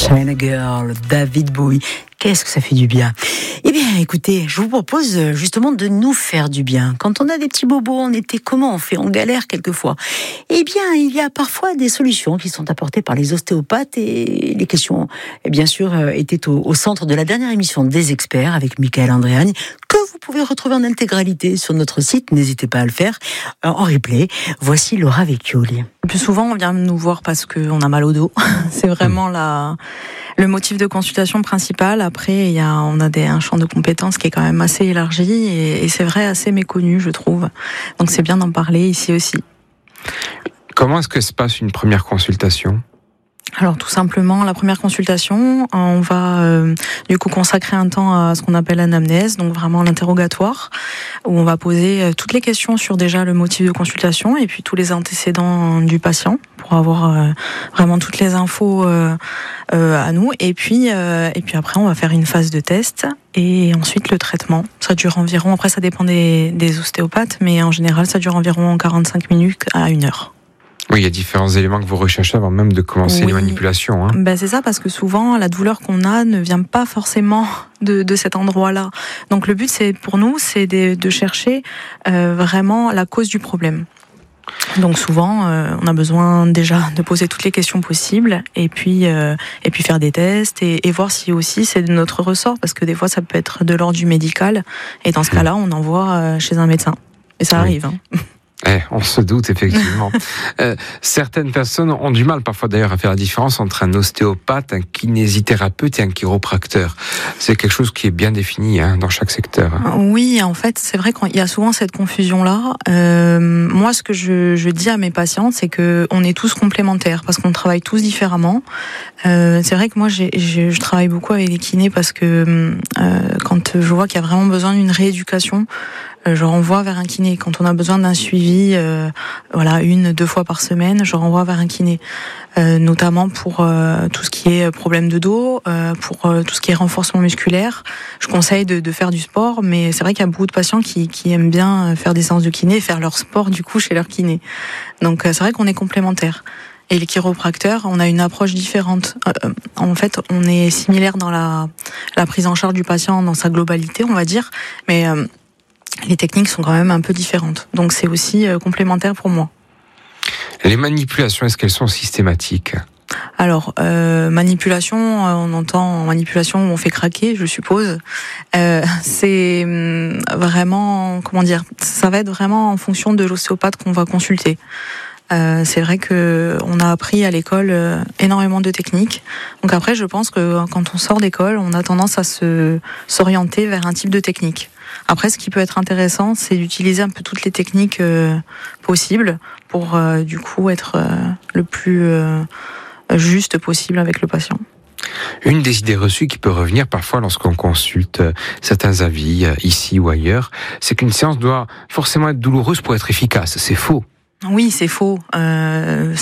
China Girl, David Bowie. Qu'est-ce que ça fait du bien. Eh bien, écoutez, je vous propose justement de nous faire du bien. Quand on a des petits bobos, on était comment on fait? On galère quelquefois. Eh bien, il y a parfois des solutions qui sont apportées par les ostéopathes et les questions, bien sûr, étaient au centre de la dernière émission des experts avec Michael Andréani, que vous pouvez retrouver en intégralité sur notre site. N'hésitez pas à le faire en replay. Voici Laura Vecchioli. Le plus souvent, on vient nous voir parce qu'on a mal au dos. C'est vraiment le motif de consultation principal. Après, on a un champ de compétences qui est quand même assez élargi et c'est vrai assez méconnu, je trouve. Donc c'est bien d'en parler ici aussi. Comment est-ce que se passe une première consultation ? Alors tout simplement, la première consultation, on va du coup consacrer un temps à ce qu'on appelle l'anamnèse, donc vraiment l'interrogatoire, où on va poser toutes les questions sur déjà le motif de consultation et puis tous les antécédents du patient pour avoir vraiment toutes les infos à nous. Et puis après, on va faire une phase de test et ensuite le traitement. Ça dure environ, après ça dépend des ostéopathes, mais en général ça dure environ 45 minutes à 1 heure. Oui, il y a différents éléments que vous recherchez avant même de commencer les manipulations. Ben c'est ça, parce que souvent, la douleur qu'on a ne vient pas forcément de cet endroit-là. Donc le but, pour nous, c'est de chercher vraiment la cause du problème. Donc souvent, on a besoin déjà de poser toutes les questions possibles et puis faire des tests et voir si aussi c'est de notre ressort, parce que des fois, ça peut être de l'ordre du médical. Et dans ce cas-là, on envoie chez un médecin. Et ça arrive, hein. On se doute, effectivement. Certaines personnes ont du mal parfois d'ailleurs à faire la différence entre un ostéopathe, un kinésithérapeute et un chiropracteur. C'est quelque chose qui est bien défini dans chaque secteur. Oui, en fait, c'est vrai qu'il y a souvent cette confusion-là. Moi, ce que je dis à mes patients, c'est que on est tous complémentaires parce qu'on travaille tous différemment. C'est vrai que moi, je travaille beaucoup avec les kinés parce que quand je vois qu'il y a vraiment besoin d'une rééducation, je renvoie vers un kiné. Quand on a besoin d'un suivi, 1-2 fois par semaine, je renvoie vers un kiné. Notamment pour tout ce qui est problème de dos, pour tout ce qui est renforcement musculaire. Je conseille de faire du sport, mais c'est vrai qu'il y a beaucoup de patients qui aiment bien faire des séances de kiné et faire leur sport du coup chez leur kiné. Donc c'est vrai qu'on est complémentaires. Et les chiropracteurs, on a une approche différente. En fait, on est similaire dans la prise en charge du patient dans sa globalité, on va dire, mais les techniques sont quand même un peu différentes. Donc c'est aussi complémentaire pour moi. Les manipulations, est-ce qu'elles sont systématiques ? Alors, manipulation, on entend manipulation où on fait craquer, je suppose. C'est vraiment, ça va être vraiment en fonction de l'ostéopathe qu'on va consulter. C'est vrai que on a appris à l'école énormément de techniques. Donc après, je pense que quand on sort d'école, on a tendance à s'orienter vers un type de technique. Après, ce qui peut être intéressant, c'est d'utiliser un peu toutes les techniques possibles pour du coup être le plus juste possible avec le patient. Une des idées reçues qui peut revenir parfois lorsqu'on consulte certains avis ici ou ailleurs, c'est qu'une séance doit forcément être douloureuse pour être efficace. C'est faux. Oui, c'est faux.